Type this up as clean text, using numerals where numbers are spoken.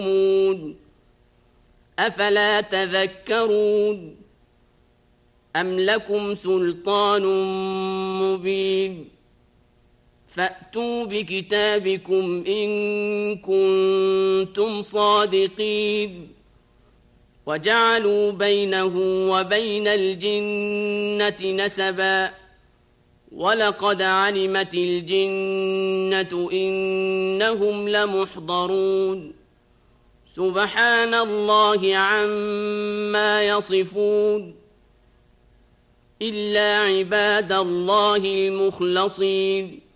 أفلا تذكرون أم لكم سلطان مبين فأتوا بكتابكم إن كنتم صادقين وجعلوا بينه وبين الجنة نسبا ولقد علمت الجنة إنهم لمحضرون سبحان الله عما يصفون إلا عباد الله المخلصين